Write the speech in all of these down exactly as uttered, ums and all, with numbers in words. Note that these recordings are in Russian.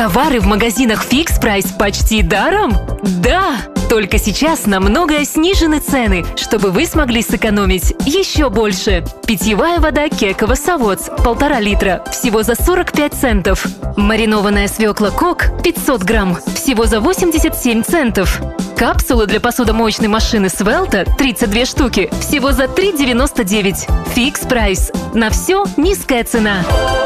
Товары в магазинах Fix Price почти даром? Да! Только сейчас на многое снижены цены, чтобы вы смогли сэкономить еще больше. Питьевая вода Кекова Савоц полтора литра всего за сорок пять центов. Маринованная свекла Кок пятьсот грамм всего за восемьдесят семь центов. Капсулы для посудомоечной машины Свелта тридцать две штуки всего за три девяносто девять. Fix Price. На все низкая цена.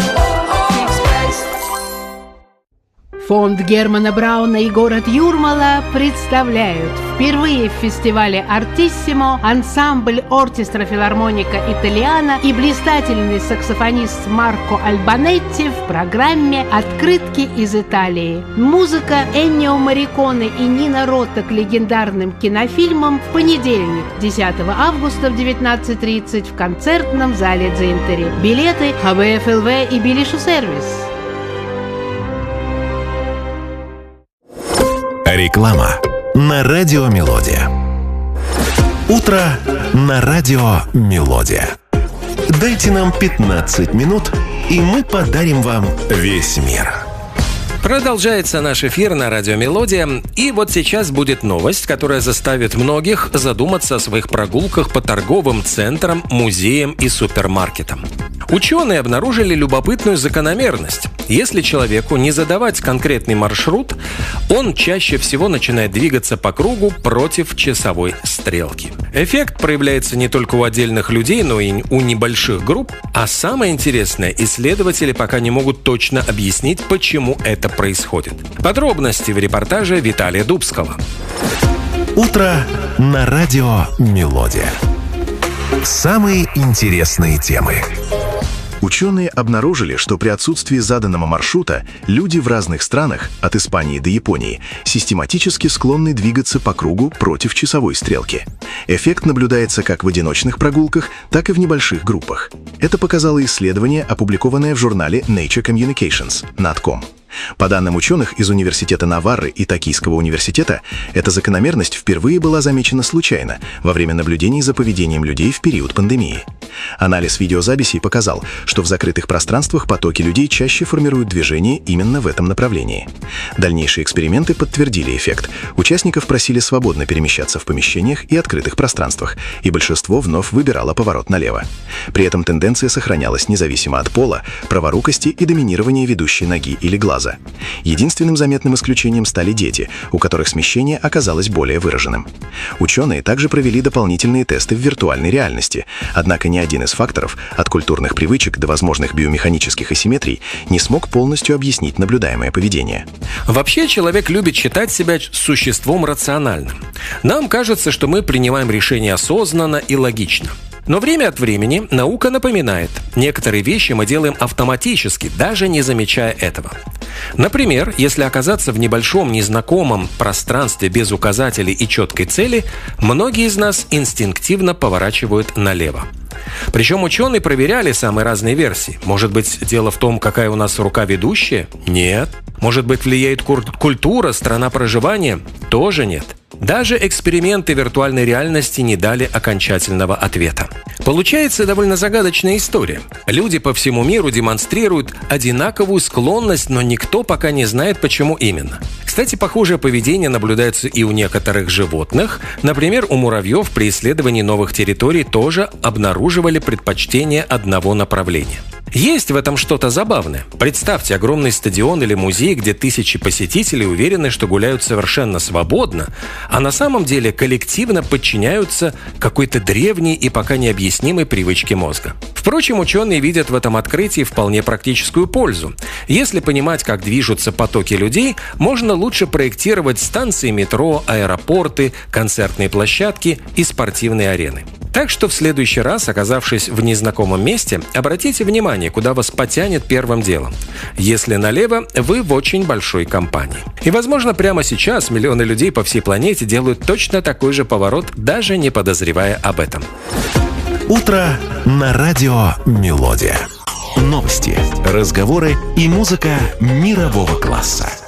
Фонд Германа Брауна и город Юрмала представляют впервые в фестивале «Артиссимо» ансамбль «Оркестра филармоника Италиана» и блистательный саксофонист Марко Альбанетти в программе «Открытки из Италии». Музыка Эннио Морриконе и Нино Рота к легендарным кинофильмам в понедельник, десятого августа в девятнадцать тридцать в концертном зале Дзинтери. Билеты ха бэ эф эл вэ и Билишу Сервис. Реклама на радио Мелодия. Утро на радио Мелодия. Дайте нам пятнадцать минут, и мы подарим вам весь мир. Продолжается наш эфир на радио «Мелодия». И вот сейчас будет новость, которая заставит многих задуматься о своих прогулках по торговым центрам, музеям и супермаркетам. Ученые обнаружили любопытную закономерность. Если человеку не задавать конкретный маршрут, он чаще всего начинает двигаться по кругу против часовой стрелки. Эффект проявляется не только у отдельных людей, но и у небольших групп. А самое интересное, исследователи пока не могут точно объяснить, почему это происходит. Подробности в репортаже Виталия Дубского. Утро на радио Мелодия. Самые интересные темы. Ученые обнаружили, что при отсутствии заданного маршрута люди в разных странах, от Испании до Японии, систематически склонны двигаться по кругу против часовой стрелки. Эффект наблюдается как в одиночных прогулках, так и в небольших группах. Это показало исследование, опубликованное в журнале Nature Communications, Nattcom. По данным ученых из Университета Наварры и Токийского университета, эта закономерность впервые была замечена случайно во время наблюдений за поведением людей в период пандемии. Анализ видеозаписей показал, что в закрытых пространствах потоки людей чаще формируют движение именно в этом направлении. Дальнейшие эксперименты подтвердили эффект. Участников просили свободно перемещаться в помещениях и открытых пространствах, и большинство вновь выбирало поворот налево. При этом тенденция сохранялась независимо от пола, праворукости и доминирования ведущей ноги или глаза. Единственным заметным исключением стали дети, у которых смещение оказалось более выраженным. Ученые также провели дополнительные тесты в виртуальной реальности, однако ни один из факторов, от культурных привычек до возможных биомеханических асимметрий, не смог полностью объяснить наблюдаемое поведение. Вообще, человек любит считать себя существом рациональным. Нам кажется, что мы принимаем решения осознанно и логично. Но время от времени наука напоминает, некоторые вещи мы делаем автоматически, даже не замечая этого. Например, если оказаться в небольшом незнакомом пространстве без указателей и четкой цели, многие из нас инстинктивно поворачивают налево. Причем ученые проверяли самые разные версии. Может быть, дело в том, какая у нас рука ведущая? Нет. Может быть, влияет культура, страна проживания? Тоже нет. Даже эксперименты виртуальной реальности не дали окончательного ответа. Получается довольно загадочная история. Люди по всему миру демонстрируют одинаковую склонность, но никто пока не знает, почему именно. Кстати, похожее поведение наблюдается и у некоторых животных. Например, у муравьев при исследовании новых территорий тоже обнаруживали предпочтение одного направления. Есть в этом что-то забавное. Представьте огромный стадион или музей, где тысячи посетителей уверены, что гуляют совершенно свободно, а на самом деле коллективно подчиняются какой-то древней и пока необъяснимой привычке мозга. Впрочем, ученые видят в этом открытии вполне практическую пользу. Если понимать, как движутся потоки людей, можно лучше проектировать станции метро, аэропорты, концертные площадки и спортивные арены. Так что в следующий раз, оказавшись в незнакомом месте, обратите внимание, куда вас потянет первым делом. Если налево, вы в очень большой компании. И, возможно, прямо сейчас миллионы людей по всей планете делают точно такой же поворот, даже не подозревая об этом. Утро на радио Мелодия. Новости, разговоры и музыка мирового класса.